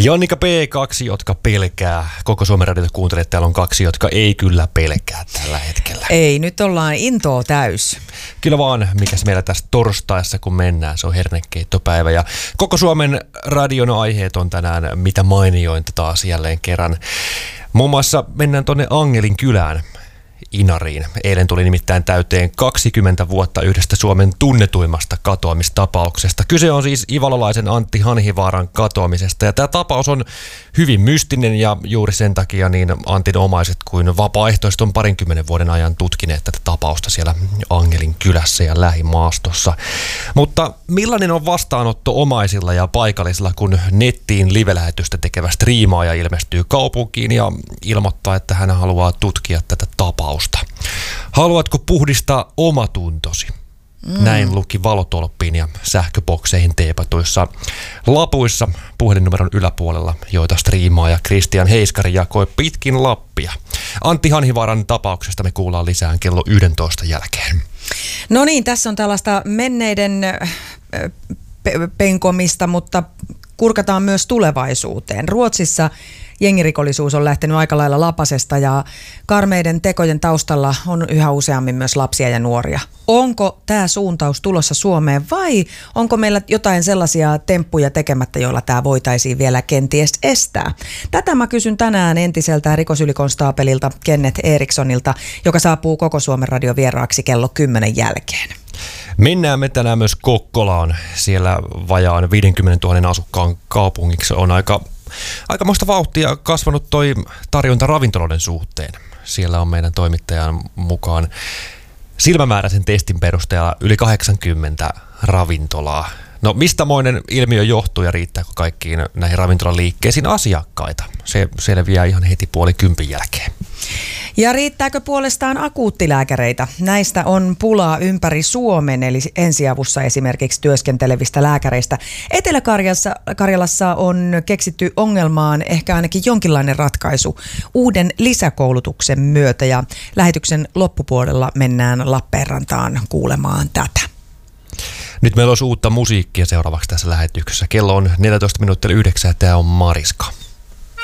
Jannika P, kaksi, jotka pelkää. Koko Suomen radiota kuuntelee, täällä on kaksi, jotka ei kyllä pelkää tällä hetkellä. Ei, nyt ollaan intoa täys. Kyllä vaan, mikäs meillä tässä torstaissa kun mennään, se on hernekeittopäivä. Ja koko Suomen radion aiheet on tänään mitä mainiointa taas jälleen kerran. Muun muassa mennään tonne Angelin kylään. Inariin. Eilen tuli nimittäin täyteen 20 vuotta yhdestä Suomen tunnetuimmasta katoamistapauksesta. Kyse on siis ivalolaisen Antti Hanhivaaran katoamisesta. Ja tämä tapaus on hyvin mystinen ja juuri sen takia niin Antin omaiset kuin vapaaehtoiset on 20 vuoden ajan tutkineet tätä tapausta siellä Angelin kylässä ja lähimaastossa. Mutta millainen on vastaanotto omaisilla ja paikallisilla, kun nettiin live-lähetystä tekevä striimaaja ilmestyy kaupunkiin ja ilmoittaa, että hän haluaa tutkia tätä tapausta? Haluatko puhdistaa omatuntosi? Näin luki valotolppiin ja sähköbokseihin teepatuissa lapuissa puhelinnumeron yläpuolella, joita striimaaja Kristian Heiskari jakoi pitkin Lappia. Antti Hanhivaaran tapauksesta me kuullaan lisää kello 11 jälkeen. No niin, tässä on tällaista menneiden penkomista, mutta kurkataan myös tulevaisuuteen. Ruotsissa jengirikollisuus on lähtenyt aika lailla lapasesta ja karmeiden tekojen taustalla on yhä useammin myös lapsia ja nuoria. Onko tämä suuntaus tulossa Suomeen vai onko meillä jotain sellaisia temppuja tekemättä, joilla tämä voitaisiin vielä kenties estää? Tätä mä kysyn tänään entiseltä rikosylikonstaapelilta Kenneth Erikssonilta, joka saapuu koko Suomen radio vieraaksi kello 10 jälkeen. Mennään me tänään myös Kokkolaan. Siellä vajaan 50 000 asukkaan kaupungiksi on aikamoista vauhtia kasvanut toi tarjonta ravintoloiden suhteen. Siellä on meidän toimittajan mukaan silmämääräisen testin perusteella yli 80 ravintolaa. No mistämoinen ilmiö johtuu ja riittääkö kaikkiin näihin ravintolaliikkeisiin asiakkaita? Se selviää ihan heti 9:30 jälkeen. Ja riittääkö puolestaan akuuttilääkäreitä? Näistä on pulaa ympäri Suomen, eli ensiavussa esimerkiksi työskentelevistä lääkäreistä. Etelä-Karjalassa on keksitty ongelmaan ehkä ainakin jonkinlainen ratkaisu uuden lisäkoulutuksen myötä. Ja lähetyksen loppupuolella mennään Lappeenrantaan kuulemaan tätä. Nyt meillä olisi uutta musiikkia seuraavaksi tässä lähetyksessä. Kello on 14 minuuttia 9 ja tämä on Mariska.